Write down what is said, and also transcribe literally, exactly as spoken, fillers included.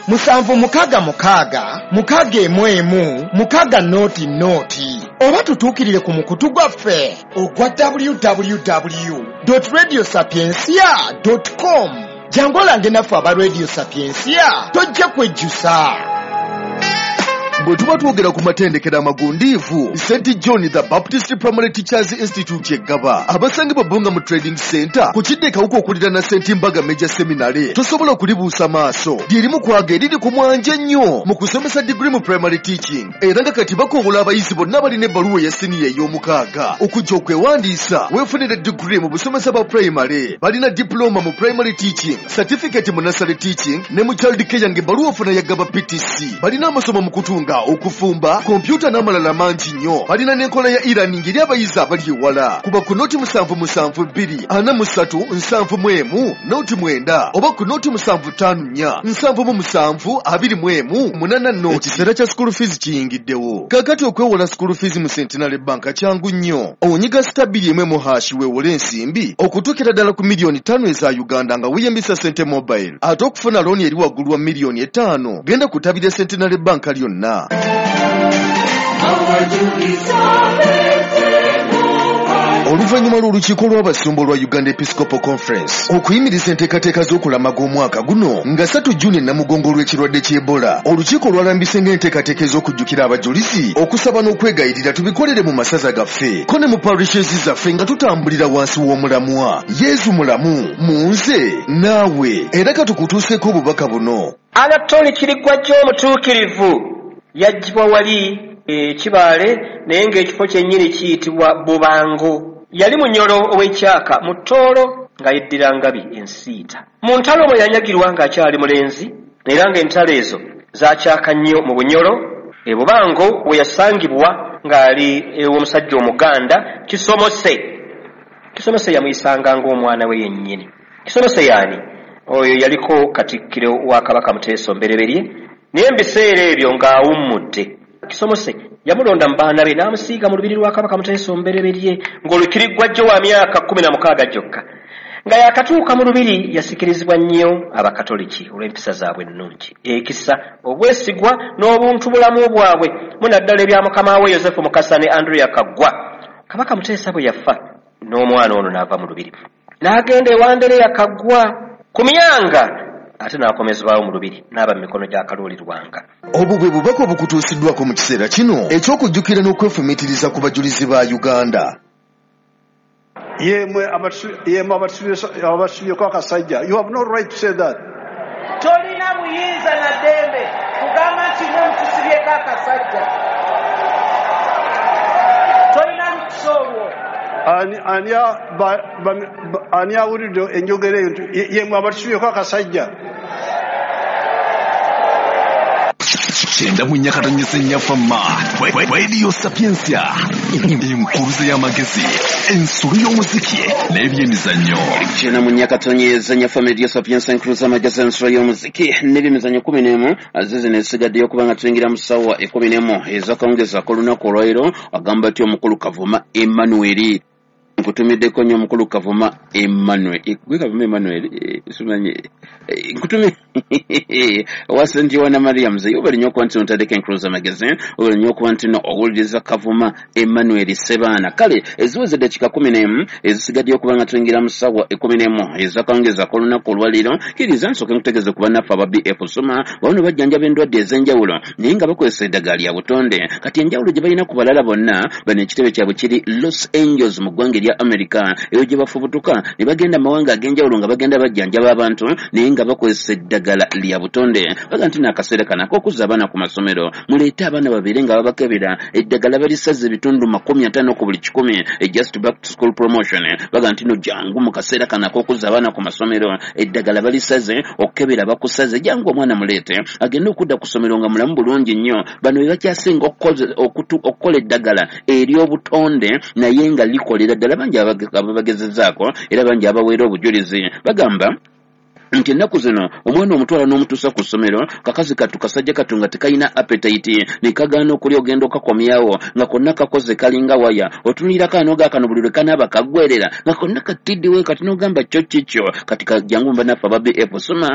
musanvu mukaga mukaga mukaga emu emu mukaga noti noti oba tutuukirire ku mukutu gwaffe ogwa w w w dot radio sapiensia dot com jangu olange naffe aba Radio Sapiensia tojja kwejjusa. Bwe tuba twogera ku matendekero amagundiivu, Saint John the Baptist Primary Teachers Institute eggaba abasangibwa Bonga mu Trading Center ku kidde kawuka okulira na Saint Mbaga Major Seminary tosobola okulibuusa maaso lyerimu kwaga eriri ku mwanja nnyo mu kusomesa degree mu primary teaching era nga kati bakobola abayizi bonna balina ebbaluwa ya siniya ey'omukaaga okujja okwewandiisa weefunire degree mu busomesa bwa primary balina diploma mu primary teaching certificate mu nursery teaching ne mu child care ng'ebbaluwa ofuna yaggaba P T C balina amasomo mu kutunga okufumba kompyuta n'amalala mangi nnyo balina n'enkola ya e-learning eri abayizi abali ewala kuba ku noti musanvu musanvu bbiri ana mu ssatu nsanvu mu emu noti mwenda oba ku noti musanvu ttaano nnya nsanvu mu musanvu abiri mu emu munana noti. Ekiseera kya school fees kiyingiddewo kaakati okwewola school fees mu Centenary Bank kyangu nnyo onyiga stabili emwe mu hashi weewole ensimbi okutuukira ddala ku miliyoni ttaano eza Uganda nga weeyambisa Sente Mobile ate okufuna looni eri waggulu wa miliyoni etaano genda ku ttabi lya Centenary Bank lyonna. Oluvannyuma lw'olukiiko lw'abasumba lwa Uganda Episcopal Conference okuyimiriza enteekateeka z'okulamaga omwaka guno nga ssatu Juni Namugongo lw'ekirwadde ky'Ebola, olukiiko lwalambise ng'enteekateeka ez'okujjukira abajulizi okusaba n'okwegayirira tubikolere mu masaza gaffe ko ne mu parishes zaffe nga tutambulira wansi w'omulamwa. Yezu mulamu mu nze naawe era katukutuuseeko obubaka buno. Anatoli Kirigwa gy'omutuukirivu yajjibwa wali ekibaale naye ng'ekifo kyennyini kiyitibwa Bubango. Yali munyolo ow'ekyaka mu Tooro nga yeddira Ngabi ensiita. Mu ntalo omwo yanyagirwa ng'akyali mulenzi era ng'entalo ezo zaakyaka nnyo mu Bunyolo. E Bubango we yasangibwa ng'ali ew'omusajja Omuganda Kisomose. Kisomose yamuyisanga ng'omwana we yennyini. Kisomose yaani oyo yaliko Katikkiro wa Kabaka Muteesa Mbereberye naye mbiseera ebyo ng'awummudde. Kisomose yamulonda mu baana be n'amusiiga mu lubiri lwa Kabaka Muteesa Mbereberye ng'olukiriggwa jjo wa myaka kkumi na mukaaga gyokka. Nga yakatuuka mu lubiri yasikirizibwa nnyo Abakatoliki olw'empisa zaabwe ennungi, ekisa, obwesigwa n'obuntu bulamu bwabwe munaddala ebya mukama we Yosefu Mukasa ne Andrea Kaggwa. Kabaka Muteesa bwe yafa n'omwana ono n'ava mu lubiri n'agenda ewa Andrea Kaggwa ku myanga ate n'akomezebwawo mu lubiri n'aba mu mikono gya Kalooli Lwanga. Obwo bwe bubaka obukutuusiddwako mu kiseera kino eky'okujjukira n'okwefumiitiriza ku bajulizi ba Uganda. Yemwe abatubyeko akasajja, you have no right to say that. Tolina buyinza na ddembe kugamba nti mwe mutusibyeko akasajja. Tolina lukusa olwo. Ani awulidde enjogera eyo nti yemwe abatusibyeko akasajja. Kyenda mu nnyakatonyesa ennyafamma Radio Sapiensia enkuluze y'amagezi ensulu y'omuziki n'ebyemizannyo. Kyenda mu nnyakatonyesa ennyafamma Radio Sapiensia enkuluze y'amagezi ensulu y'omuziki n'ebyemizannyo kumi n'emu azizi n'esigaddeyo okuba nga tuyingira mu ssaawa ekkumi n'emu ez'akawungezaako olunaku olwaleero agamba ati omukulu Kavuma Emmanuel nkutumiddeko nnyo omukulu Kavuma Emmanuel gwe Kavuma Emmanuel simanyi nkutumi wa Saint Yohana Mariams yobali nnyo okuba nti notadeko enkuluze magazine obali nnyo okuba nti no owuliriza Kavuma Emmanuel Sebaana. Kale eziweze eddakiika kumi n'emu ezisigaddeyo okuba nga tuyingira mu ssaawa ekkumi n'emu ez'akawungezaako olunaku olwaleero kiriza nsooke nkutegeeze kuba naffe aba B F Soma bawano bajjanjaba endwadde ez'enjawulo naye nga bakozesa eddagala lya butonde. Kati enjawulo gye balina ku balala bonna bano ekitebe kyabwe kiri Los Angeles mu ggwanga erya America eyo gye bafubutuka ne bagenda amawanga ag'enjawulo nga bagenda bajjanjaba abantu naye nga bakozesa eddagala lya butonde. Baga nti n'akaseera kana ak'okuzza abaana ku masomero muleete abaana babeere nga babakebera eddagala balisaze ebitundu makumi ataano ku buli kikumi e just back to school promotion. Baga nti no jangu mu kaseera kana ak'okuzza abaana ku masomero eddagala balisaze okukebera bakusaze jangu omwana muleete agende okudda ku ssomero nga mulamu bulungi nnyo. Bano be bakyasinga okukola eddagala ery'obutonde naye nga likolera ddala bangi ababagezezzaako era bangi abaweera obujulizi. Bagamba nti ennaku zino omwana omutwala n'omutuusa ku ssomero kakazi katu kasajja katu nga tekayina appetite ne kagaana okulya ogenda okakomyawo nga konna kakoze kalinga waya otunulira kaanoga kano buli lwe kanaaba kaggwerera nga konna katiddiwe kati n'ogamba kyo kikyo kati kajangu mba naffe aba B F Soma